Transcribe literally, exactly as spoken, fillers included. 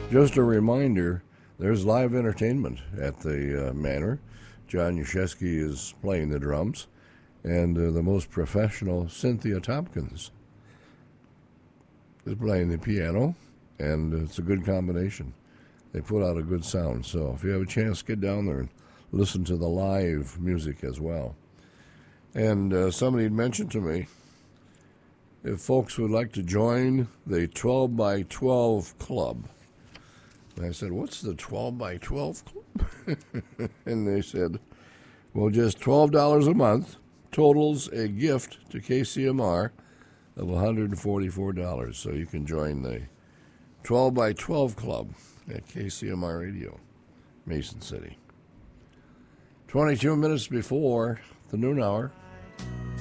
Just a reminder, there's live entertainment at the uh, Manor. John Yashesky is playing the drums, and uh, the most professional Cynthia Tompkins is playing the piano, and it's a good combination. They put out a good sound, so if you have a chance, get down there and listen to the live music as well. And uh, somebody had mentioned to me, if folks would like to join the twelve by twelve club. And I said, what's the twelve by twelve club? And they said, well, just twelve dollars a month totals a gift to K C M R of one hundred forty-four dollars. So you can join the twelve by twelve club at K C M R Radio, Mason City. twenty-two minutes before the noon hour.